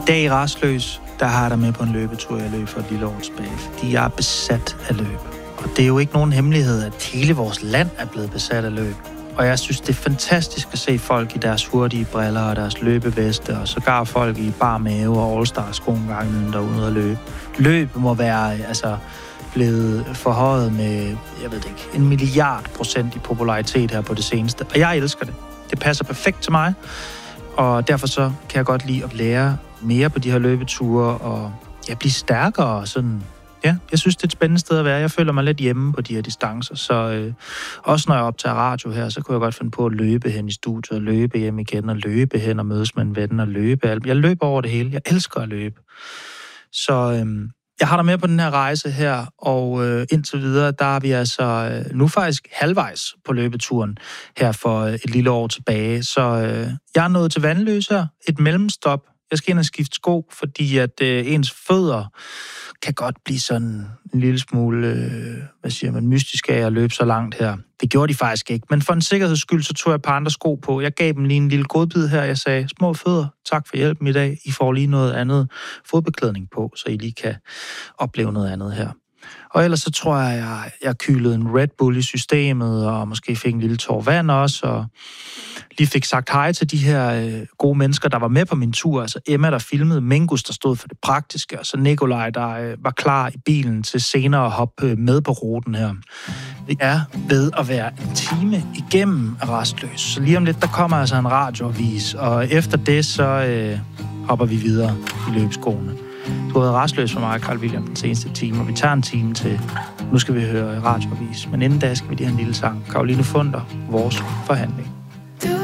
dag i Rastløs, der har jeg dig med på en løbetur, jeg løb for et lille år tilbage, fordi jeg er besat af løb. Og det er jo ikke nogen hemmelighed, at hele vores land er blevet besat af løb. Og jeg synes, det er fantastisk at se folk i deres hurtige briller og deres løbeveste, og sågar folk i bar mave og all-star-sko en gang imellem derude og løbe. Løb må være blevet forhøjet med, jeg ved det ikke, 1 milliard% i popularitet her på det seneste. Og jeg elsker det. Det passer perfekt til mig. Og derfor så kan jeg godt lide at lære mere på de her løbeture, og blive stærkere og sådan. Ja, jeg synes, det er et spændende sted at være. Jeg føler mig lidt hjemme på de her distancer, så også når jeg optager radio her, så kunne jeg godt finde på at løbe hen i studiet, og løbe hjem igen, og løbe hen og mødes med en ven, og løbe. Jeg løber over det hele. Jeg elsker at løbe. Så jeg har dig med på den her rejse her, og indtil videre, der er vi altså nu faktisk halvvejs på løbeturen her for et lille år tilbage. Så jeg er nået til Vanløse her, et mellemstop. Jeg skal ind og skifte sko, fordi at ens fødder kan godt blive sådan en lille smule, mystisk af at løbe så langt her. Det gjorde de faktisk ikke, men for en sikkerheds skyld, så tog jeg et par andre sko på. Jeg gav dem lige en lille godbid her. Jeg sagde, små fødder, tak for hjælpen i dag. I får lige noget andet fodbeklædning på, så I lige kan opleve noget andet her. Og ellers så tror jeg kylede en Red Bull i systemet, og måske fik en lille tår vand også, og lige fik sagt hej til de her gode mennesker, der var med på min tur. Altså Emma, der filmede, Mingus, der stod for det praktiske, og så Nikolaj, der var klar i bilen til senere at hoppe med på ruten her. Vi er ved at være en time igennem Rastløs, så lige om lidt, der kommer altså en radioavis, og efter det, så hopper vi videre i løbeskoene. Du har været rastløs for mig, Carl William, den seneste time, og vi tager en time til. Nu skal vi høre radioavis, men inden da skal vi lige have en lille sang. Caroline Funder, Vores Forhandling.